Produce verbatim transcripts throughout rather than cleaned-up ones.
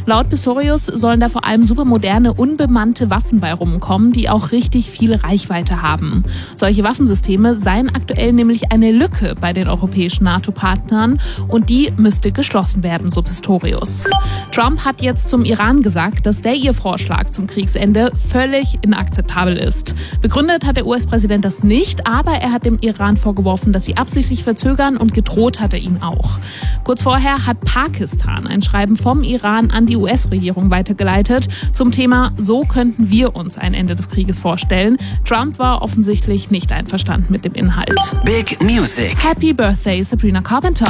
Laut Pistorius sollen da vor allem supermoderne, unbemannte Waffen bei rumkommen, die auch richtig viel Reichweite haben. Solche Waffensysteme seien aktuell nämlich eine Lücke bei den europäischen NATO-Partnern und die müsste geschlossen werden, so Pistorius. Trump hat jetzt zum Iran gesagt, dass der ihr Vorschlag zum Kriegsende völlig inakzeptabel ist. Begründet hat der U S-Präsident das nicht, aber er hat dem Iran vorgeworfen, dass sie absichtlich verzögern und gedroht hat er ihn auch. Kurz vorher hat Pakistan ein Schreiben vom Iran an die U S-Regierung weitergeleitet zum Thema „So könnten wir uns ein Ende des Krieges vorstellen". Trump war offensichtlich nicht einverstanden mit dem Inhalt. Big Music. Happy Birthday, Sabrina Carpenter.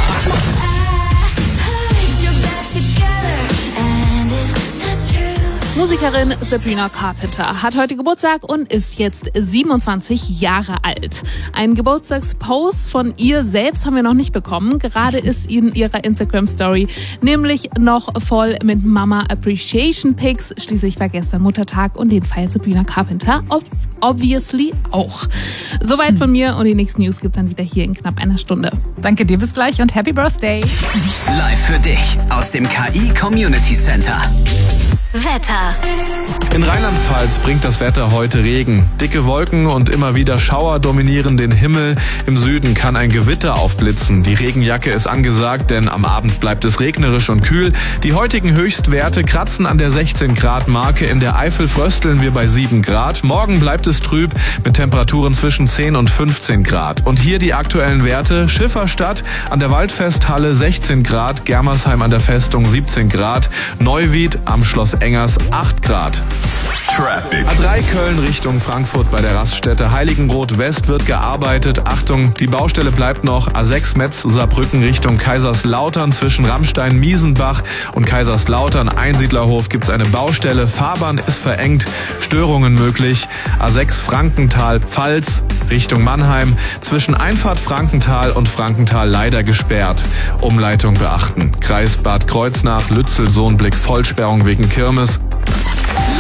Musikerin Sabrina Carpenter hat heute Geburtstag und ist jetzt siebenundzwanzig Jahre alt. Einen Geburtstagspost von ihr selbst haben wir noch nicht bekommen. Gerade ist in ihrer Instagram-Story nämlich noch voll mit Mama Appreciation Pics. Schließlich war gestern Muttertag und den feiert Sabrina Carpenter obviously auch. Soweit von mir und die nächsten News gibt's dann wieder hier in knapp einer Stunde. Danke dir, bis gleich und Happy Birthday. Live für dich aus dem K I Community Center. Wetter. In Rheinland-Pfalz bringt das Wetter heute Regen. Dicke Wolken und immer wieder Schauer dominieren den Himmel. Im Süden kann ein Gewitter aufblitzen. Die Regenjacke ist angesagt, denn am Abend bleibt es regnerisch und kühl. Die heutigen Höchstwerte kratzen an der sechzehn Grad Marke. In der Eifel frösteln wir bei sieben Grad. Morgen bleibt es trüb mit Temperaturen zwischen zehn und fünfzehn Grad. Und hier die aktuellen Werte. Schifferstadt an der Waldfesthalle sechzehn Grad, Germersheim an der Festung siebzehn Grad, Neuwied am Schloss Engers acht Grad. Traffic. A drei Köln Richtung Frankfurt bei der Raststätte Heiligenroth West wird gearbeitet. Achtung, die Baustelle bleibt noch. A sechs Metz Saarbrücken Richtung Kaiserslautern zwischen Rammstein, Miesenbach und Kaiserslautern Einsiedlerhof gibt's eine Baustelle. Fahrbahn ist verengt, Störungen möglich. A sechs Frankenthal Pfalz Richtung Mannheim zwischen Einfahrt Frankenthal und Frankenthal leider gesperrt. Umleitung beachten. Kreis Bad Kreuznach, Lützel, Sohnblick, Vollsperrung wegen Kirmes.